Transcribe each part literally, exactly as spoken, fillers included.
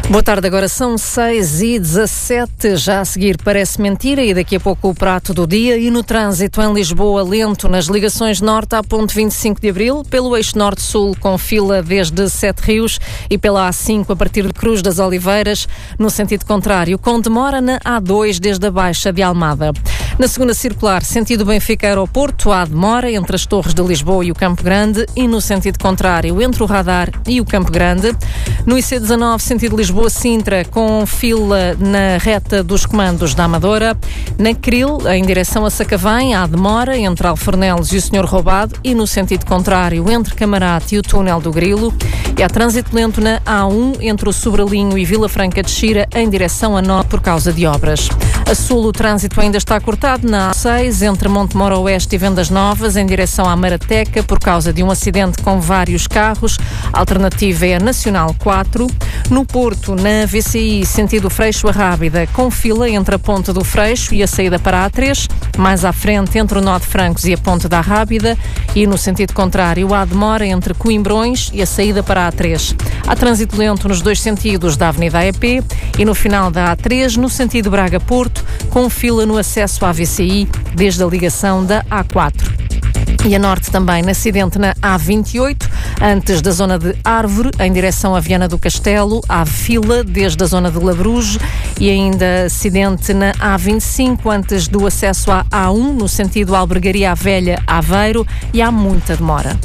Boa tarde, agora são seis e dezassete, já a seguir parece mentira e daqui a pouco o prato do dia. E no trânsito em Lisboa, lento nas ligações norte à ponte vinte e cinco de Abril, pelo eixo norte-sul com fila desde Sete Rios e pela A cinco a partir de Cruz das Oliveiras, no sentido contrário, com demora na A dois desde a Baixa de Almada. Na segunda circular, sentido Benfica Aeroporto, há demora entre as Torres de Lisboa e o Campo Grande e no sentido contrário, entre o Radar e o Campo Grande. No I C dezanove, sentido Lisboa-Sintra, com fila na reta dos comandos da Amadora. Na Cril, em direção a Sacavém, há demora entre Alfornelos e o Senhor Roubado e no sentido contrário, entre Camarate e o Túnel do Grilo. E há trânsito lento na A um, entre o Sobralinho e Vila Franca de Xira, em direção a Norte por causa de obras. A sul, o trânsito ainda está cortado na A seis, entre Montemor Oeste e Vendas Novas, em direção à Marateca, por causa de um acidente com vários carros. A alternativa é a Nacional quatro. No Porto, na V C I, sentido Freixo a Rábida, com fila entre a Ponte do Freixo e a saída para a A três. Mais à frente, entre o Nó de Francos e a Ponte da Rábida. E no sentido contrário, há demora entre Coimbrões e a saída para a A três. Há trânsito lento nos dois sentidos da Avenida A E P e no final da A três, no sentido Braga-Porto, com fila no acesso à V C I, desde a ligação da A quatro. E a norte também, no acidente na A vinte e oito, antes da zona de Árvore, em direção a Viana do Castelo, há fila desde a zona de Labruge e ainda acidente na A vinte e cinco, antes do acesso à A um, no sentido Albergaria Velha Aveiro, e há muita demora.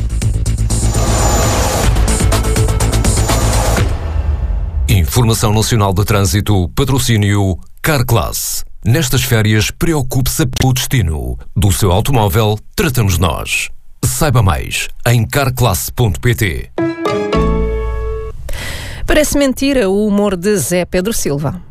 Informação Nacional de Trânsito, patrocínio Carclass. Nestas férias, preocupe-se pelo destino. Do seu automóvel, tratamos nós. Saiba mais em carclass ponto pt. Parece mentira o humor de Zé Pedro Silva.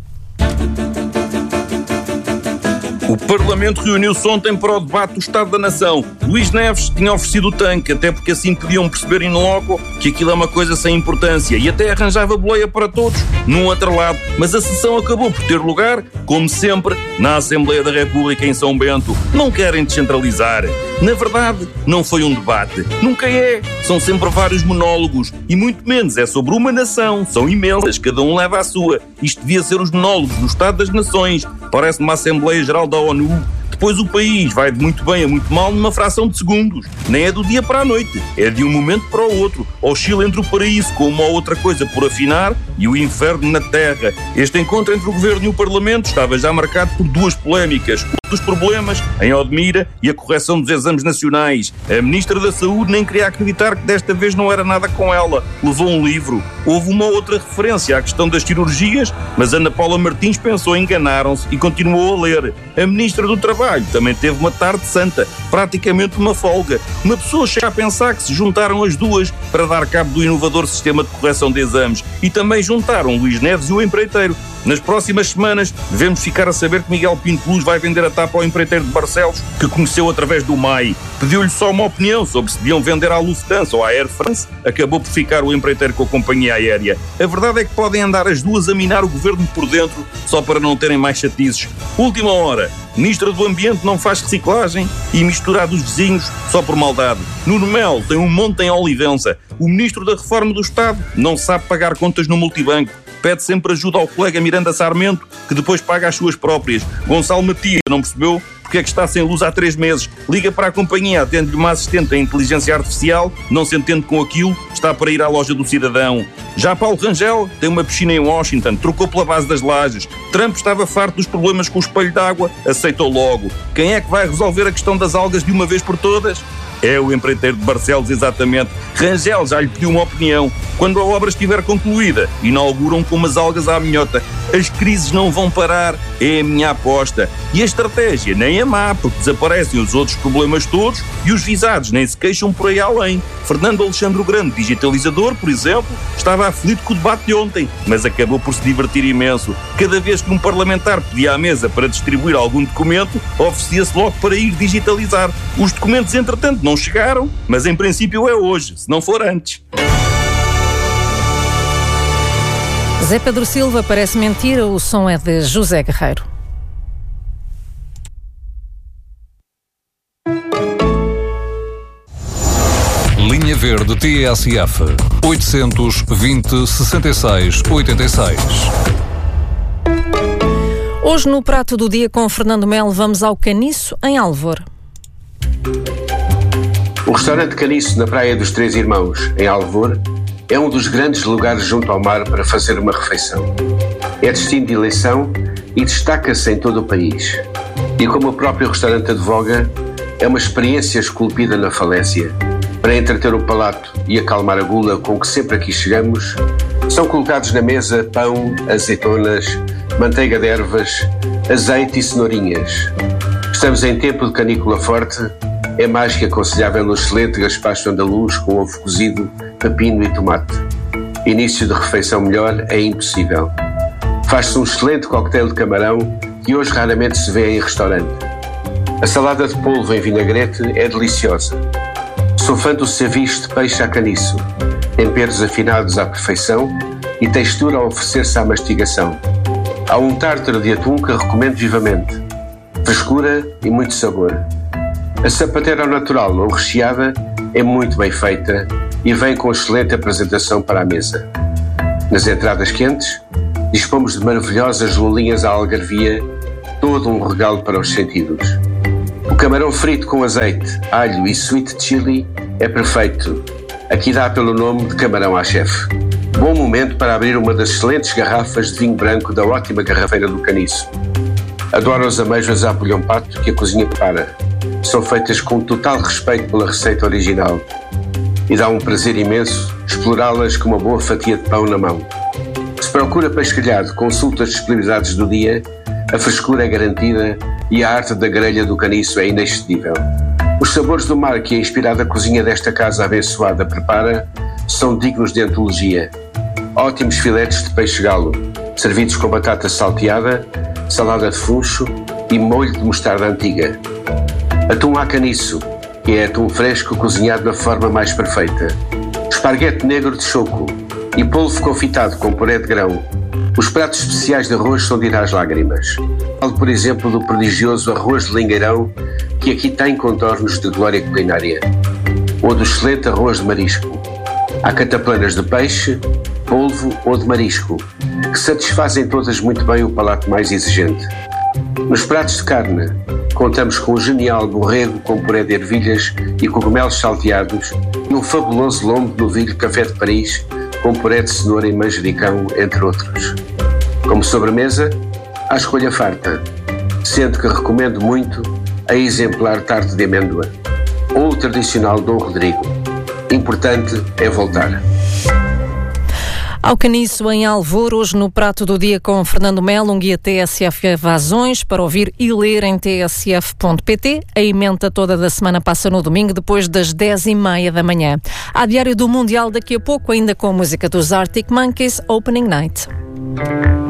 O Parlamento reuniu-se ontem para o debate do Estado da Nação. Luís Neves tinha oferecido o tanque, até porque assim podiam perceber in loco que aquilo é uma coisa sem importância, e até arranjava boleia para todos, num outro lado. Mas a sessão acabou por ter lugar, como sempre, na Assembleia da República em São Bento. Não querem descentralizar. Na verdade, não foi um debate. Nunca é. São sempre vários monólogos. E muito menos é sobre uma nação. São imensas, cada um leva a sua. Isto devia ser os monólogos do Estado das Nações. Parece uma Assembleia Geral da ONU. Depois o país vai de muito bem a muito mal numa fração de segundos. Nem é do dia para a noite, é de um momento para o outro. Oscila entre o paraíso com uma ou outra coisa por afinar e o inferno na terra. Este encontro entre o Governo e o Parlamento estava já marcado por duas polémicas. Um dos problemas em Odmira e a correção dos exames nacionais. A Ministra da Saúde nem queria acreditar que desta vez não era nada com ela. Levou um livro. Houve uma outra referência à questão das cirurgias, mas Ana Paula Martins pensou, enganaram-se e continuou a ler. A Ministra do Trabalho também teve uma tarde santa, praticamente uma folga. Uma pessoa chega a pensar que se juntaram as duas para dar cabo do inovador sistema de correção de exames e também juntaram Luís Neves e o empreiteiro. Nas próximas semanas devemos ficar a saber que Miguel Pinto Luz vai vender a tapa ao empreiteiro de Barcelos, que conheceu através do M A I. Pediu-lhe só uma opinião sobre se deviam vender à Lufthansa ou à Air France. Acabou por ficar o empreiteiro com a companhia aérea. A verdade é que podem andar as duas a minar o governo por dentro, só para não terem mais chatices. Última hora. Ministra do Ambiente não faz reciclagem e misturar dos vizinhos só por maldade. Nuno Melo tem um monte em Olivença. O Ministro da Reforma do Estado não sabe pagar contas no multibanco. Pede sempre ajuda ao colega Miranda Sarmento, que depois paga as suas próprias. Gonçalo Matias não percebeu porque é que está sem luz há três meses. Liga para a companhia, atende-lhe uma assistente em inteligência artificial, não se entende com aquilo, está para ir à loja do cidadão. Já Paulo Rangel tem uma piscina em Washington, trocou pela base das lajes. Trump estava farto dos problemas com o espelho d'água, aceitou logo. Quem é que vai resolver a questão das algas de uma vez por todas? É o empreiteiro de Barcelos, exatamente. Rangel já lhe pediu uma opinião. Quando a obra estiver concluída, inauguram com umas algas à minhota. As crises não vão parar, é a minha aposta. E a estratégia nem é má, porque desaparecem os outros problemas todos e os visados nem se queixam por aí além. Fernando Alexandre o Grande, digitalizador, por exemplo, estava aflito com o debate de ontem, mas acabou por se divertir imenso. Cada vez que um parlamentar pedia à mesa para distribuir algum documento, oferecia-se logo para ir digitalizar. Os documentos, entretanto, não chegaram, mas em princípio é hoje, se não for antes. Zé Pedro Silva, parece mentira, o som é de José Guerreiro. Linha Verde. Verde T S F oitocentos, vinte, sessenta e seis, oitenta e seis. Hoje no Prato do Dia com Fernando Melo vamos ao Caniço, em Alvor. O restaurante Caniço, na Praia dos Três Irmãos, em Alvor, é um dos grandes lugares junto ao mar para fazer uma refeição. É destino de eleição e destaca-se em todo o país. E como o próprio restaurante advoga, é uma experiência esculpida na falécia. Para entreter o palato e acalmar a gula com que sempre aqui chegamos, são colocados na mesa pão, azeitonas, manteiga de ervas, azeite e cenourinhas. Estamos em tempo de canícula forte, é mais que aconselhável o excelente gaspacho andaluz com ovo cozido, pepino e tomate. Início de refeição melhor é impossível. Faz-se um excelente coquetel de camarão que hoje raramente se vê em restaurante. A salada de polvo em vinagrete é deliciosa. Sou fã do ceviche de peixe a caniço, temperos afinados à perfeição e textura a oferecer-se à mastigação. Há um tártaro de atum que recomendo vivamente. Frescura e muito sabor. A sapateira ao natural ou recheada é muito bem feita e vem com excelente apresentação para a mesa. Nas entradas quentes, dispomos de maravilhosas lulinhas à algarvia, todo um regalo para os sentidos. O camarão frito com azeite, alho e sweet chili é perfeito. Aqui dá pelo nome de camarão à chefe. Bom momento para abrir uma das excelentes garrafas de vinho branco da ótima garrafeira do Caniço. Adoro as amêijoas à bolhão pato que a cozinha prepara. São feitas com total respeito pela receita original. E dá um prazer imenso explorá-las com uma boa fatia de pão na mão. Se procura peixe grelhado, consulta as disponibilidades do dia, a frescura é garantida e a arte da grelha do Caniço é inexcedível. Os sabores do mar que a inspirada cozinha desta casa abençoada prepara são dignos de antologia. Ótimos filetes de peixe-galo, servidos com batata salteada, salada de funcho e molho de mostarda antiga. Atum à caniço, que é atum fresco cozinhado da forma mais perfeita. Esparguete negro de choco e polvo confitado com puré de grão. Os pratos especiais de arroz são de ir às lágrimas. Falo, por exemplo, do prodigioso arroz de lingueirão, que aqui tem contornos de glória culinária. Ou do excelente arroz de marisco. Há cataplanas de peixe, polvo ou de marisco, que satisfazem todas muito bem o palato mais exigente. Nos pratos de carne, contamos com um genial borrego com puré de ervilhas e cogumelos salteados e um fabuloso lombo de novilho café de Paris com puré de cenoura e manjericão, entre outros. Como sobremesa, há escolha farta, sendo que recomendo muito a exemplar tarte de amêndoa ou o tradicional Dom Rodrigo. Importante é voltar. Ao Caniço, em Alvor, hoje no Prato do Dia com Fernando Melo, um guia T S F Evasões para ouvir e ler em t s f ponto p t. A emenda toda da semana passa no domingo, depois das dez e meia da manhã. Há Diário do Mundial daqui a pouco, ainda com a música dos Arctic Monkeys, Opening Night.